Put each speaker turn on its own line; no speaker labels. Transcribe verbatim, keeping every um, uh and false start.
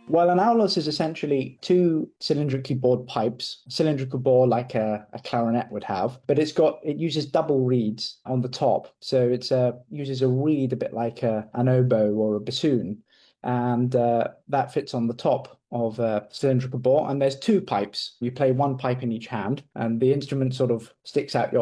Well, an aulus is essentially two cylindrically bored pipes, cylindrical bore like a, a clarinet would have, but it's got it uses double reeds on the top, so it's uh, uses a reed a bit like a, an oboe or a bassoon, and uh, that fits on the top of a cylindrical bore. And there's two pipes. You play one pipe in each hand, and the instrument sort of sticks out your